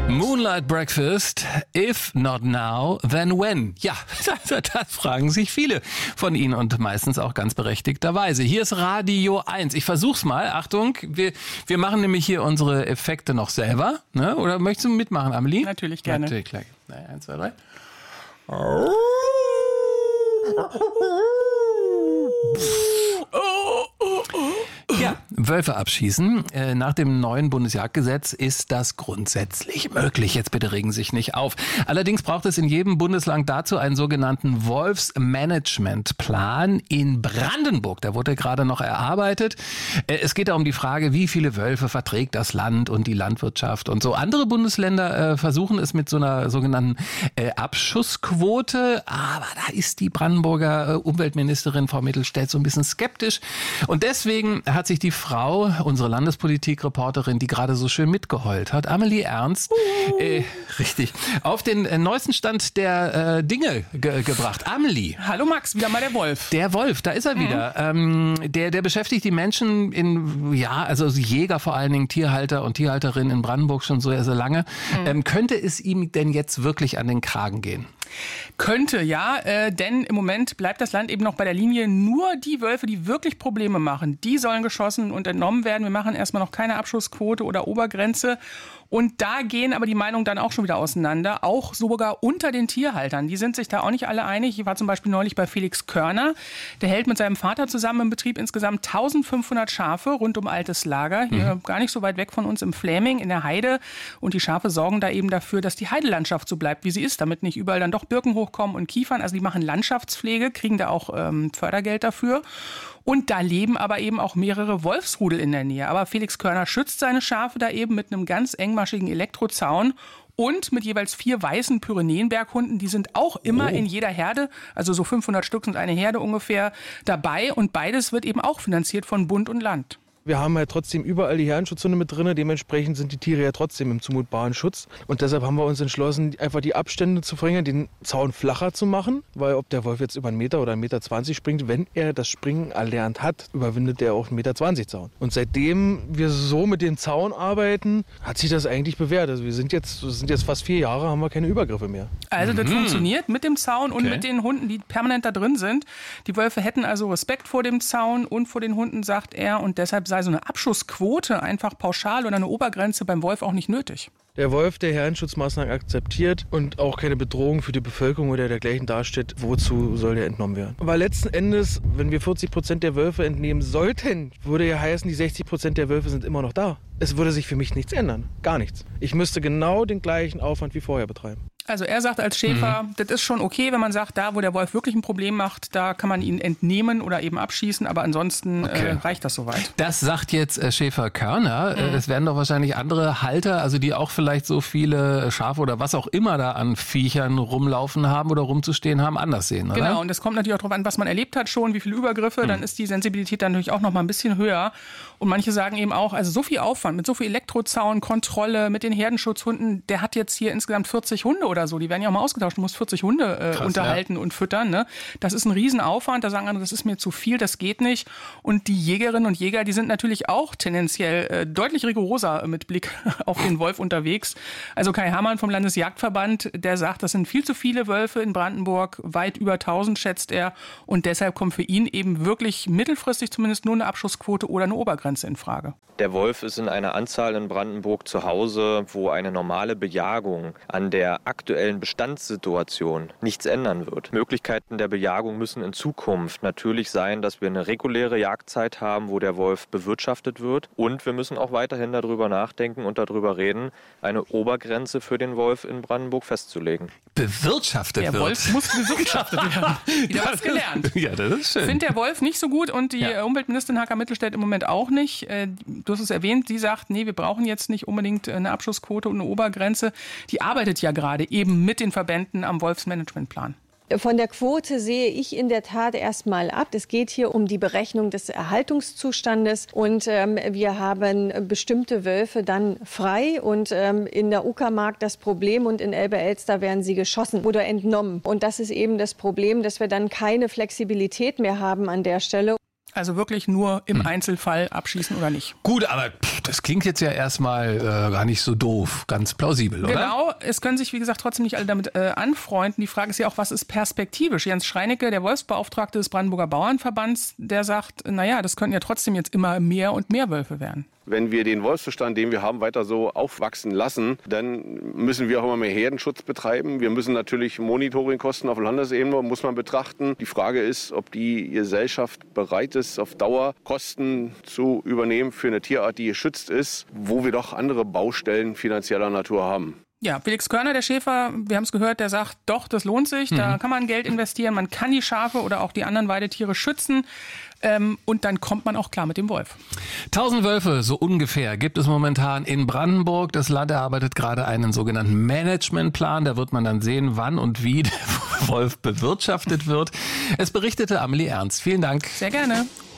Moonlight Breakfast, if not now, then when? Ja, das fragen sich viele von Ihnen und meistens auch ganz berechtigterweise. Hier ist Radio 1. Ich versuch's mal. Achtung, wir machen nämlich hier unsere Effekte noch selber. Ne? Oder möchtest du mitmachen, Amelie? Natürlich, gerne. Natürlich, klar. 1, 2, 3. Ja, Wölfe abschießen. Nach dem neuen Bundesjagdgesetz ist das grundsätzlich möglich. Jetzt bitte regen Sie sich nicht auf. Allerdings braucht es in jedem Bundesland dazu einen sogenannten Wolfsmanagementplan. In Brandenburg, da wurde gerade noch erarbeitet. Es geht da um die Frage, wie viele Wölfe verträgt das Land und die Landwirtschaft und so. Andere Bundesländer versuchen es mit so einer sogenannten Abschussquote. Aber da ist die Brandenburger Umweltministerin Frau Mittelstädt so ein bisschen skeptisch. Und deswegen hat sich die Frau, unsere Landespolitik-Reporterin, die gerade so schön mitgeheult hat, Amelie Ernst, richtig, auf den neuesten Stand der Dinge gebracht. Amelie. Hallo Max, wieder mal der Wolf. Der Wolf, da ist er wieder. Der beschäftigt die Menschen also Jäger vor allen Dingen, Tierhalter und Tierhalterinnen in Brandenburg schon so sehr lange. Könnte es ihm denn jetzt wirklich an den Kragen gehen? Könnte, ja, denn im Moment bleibt das Land eben noch bei der Linie, nur die Wölfe, die wirklich Probleme machen, die sollen geschossen und entnommen werden. Wir machen erstmal noch keine Abschussquote oder Obergrenze. Und da gehen aber die Meinungen dann auch schon wieder auseinander, auch sogar unter den Tierhaltern. Die sind sich da auch nicht alle einig. Ich war zum Beispiel neulich bei Felix Körner. Der hält mit seinem Vater zusammen im Betrieb insgesamt 1500 Schafe rund um Altes Lager. Hier gar nicht so weit weg von uns im Fläming in der Heide. Und die Schafe sorgen da eben dafür, dass die Heidelandschaft so bleibt, wie sie ist, damit nicht überall dann doch Birken hochkommen und Kiefern. Also die machen Landschaftspflege, kriegen da auch Fördergeld dafür. Und da leben aber eben auch mehrere Wolfsrudel in der Nähe. Aber Felix Körner schützt seine Schafe da eben mit einem ganz engmaschigen Elektrozaun und mit jeweils 4 weißen Pyrenäenberghunden. Die sind auch immer in jeder Herde, also so 500 Stück sind eine Herde ungefähr, dabei. Und beides wird eben auch finanziert von Bund und Land. Wir haben ja trotzdem überall die Herdenschutzhunde mit drin. Dementsprechend sind die Tiere ja trotzdem im zumutbaren Schutz. Und deshalb haben wir uns entschlossen, einfach die Abstände zu verringern, den Zaun flacher zu machen. Weil ob der Wolf jetzt über 1 Meter oder 1,20 Meter springt, wenn er das Springen erlernt hat, überwindet er auch 1,20 Meter Zaun. Und seitdem wir so mit dem Zaun arbeiten, hat sich das eigentlich bewährt. Also wir sind jetzt fast 4 Jahre, haben wir keine Übergriffe mehr. Also das funktioniert mit dem Zaun und mit den Hunden, die permanent da drin sind. Die Wölfe hätten also Respekt vor dem Zaun und vor den Hunden, sagt er. Und deshalb sei so eine Abschussquote einfach pauschal oder eine Obergrenze beim Wolf auch nicht nötig. Der Wolf, der Herdenschutzmaßnahmen akzeptiert und auch keine Bedrohung für die Bevölkerung oder dergleichen darstellt, wozu soll der entnommen werden? Weil letzten Endes, wenn wir 40% der Wölfe entnehmen sollten, würde ja heißen, die 60% der Wölfe sind immer noch da. Es würde sich für mich nichts ändern. Gar nichts. Ich müsste genau den gleichen Aufwand wie vorher betreiben. Also er sagt als Schäfer, das ist schon okay, wenn man sagt, da wo der Wolf wirklich ein Problem macht, da kann man ihn entnehmen oder eben abschießen, aber ansonsten reicht das soweit. Das sagt jetzt Schäfer Körner. Es werden doch wahrscheinlich andere Halter, also die auch vielleicht so viele Schafe oder was auch immer da an Viechern rumlaufen haben oder rumzustehen haben, anders sehen, oder? Genau, und es kommt natürlich auch darauf an, was man erlebt hat schon, wie viele Übergriffe, dann ist die Sensibilität dann natürlich auch noch mal ein bisschen höher. Und manche sagen eben auch, also so viel Aufwand, mit so viel Elektrozaun, Kontrolle, mit den Herdenschutzhunden, der hat jetzt hier insgesamt 40 Hunde oder so, die werden ja auch mal ausgetauscht, du musst 40 Hunde krass, unterhalten und füttern. Ne? Das ist ein Riesenaufwand, da sagen andere, das ist mir zu viel, das geht nicht. Und die Jägerinnen und Jäger, die sind natürlich auch tendenziell deutlich rigoroser mit Blick auf den Wolf unterwegs. Also Kai Hamann vom Landesjagdverband, der sagt, das sind viel zu viele Wölfe in Brandenburg, weit über 1000 schätzt er. Und deshalb kommt für ihn eben wirklich mittelfristig zumindest nur eine Abschussquote oder eine Obergrenze in Frage. Der Wolf ist in einer Anzahl in Brandenburg zu Hause, wo eine normale Bejagung an der aktuellen Bestandssituation nichts ändern wird. Möglichkeiten der Bejagung müssen in Zukunft natürlich sein, dass wir eine reguläre Jagdzeit haben, wo der Wolf bewirtschaftet wird. Und wir müssen auch weiterhin darüber nachdenken und darüber reden, eine Obergrenze für den Wolf in Brandenburg festzulegen. Bewirtschaftet wird? Der Wolf muss bewirtschaftet werden. Wieder was gelernt. Ja, das ist schön. Findet der Wolf nicht so gut und die Umweltministerin Haka Mittelstädt im Moment auch nicht. Du hast es erwähnt, sie sagt, nee, wir brauchen jetzt nicht unbedingt eine Abschussquote und eine Obergrenze. Die arbeitet ja gerade eben mit den Verbänden am Wolfsmanagementplan. Von der Quote sehe ich in der Tat erstmal ab. Es geht hier um die Berechnung des Erhaltungszustandes und wir haben bestimmte Wölfe dann frei und in der Uckermark das Problem und in Elbe-Elster werden sie geschossen oder entnommen. Und das ist eben das Problem, dass wir dann keine Flexibilität mehr haben an der Stelle. Also wirklich nur im Einzelfall abschießen oder nicht. Gut, aber Das klingt jetzt ja erstmal gar nicht so doof, ganz plausibel, oder? Genau, es können sich, wie gesagt, trotzdem nicht alle damit anfreunden. Die Frage ist ja auch, was ist perspektivisch? Jens Schreinecke, der Wolfsbeauftragte des Brandenburger Bauernverbands, der sagt, naja, das könnten ja trotzdem jetzt immer mehr und mehr Wölfe werden. Wenn wir den Wolfsbestand, den wir haben, weiter so aufwachsen lassen, dann müssen wir auch immer mehr Herdenschutz betreiben. Wir müssen natürlich Monitoringkosten auf Landesebene, muss man betrachten. Die Frage ist, ob die Gesellschaft bereit ist, auf Dauer Kosten zu übernehmen für eine Tierart, die geschützt ist, wo wir doch andere Baustellen finanzieller Natur haben. Ja, Felix Körner, der Schäfer, wir haben es gehört, der sagt, doch, das lohnt sich, da kann man Geld investieren, man kann die Schafe oder auch die anderen Weidetiere schützen und dann kommt man auch klar mit dem Wolf. 1000 Wölfe, so ungefähr, gibt es momentan in Brandenburg. Das Land erarbeitet gerade einen sogenannten Managementplan. Da wird man dann sehen, wann und wie der Wolf bewirtschaftet wird. Es berichtete Amelie Ernst. Vielen Dank. Sehr gerne.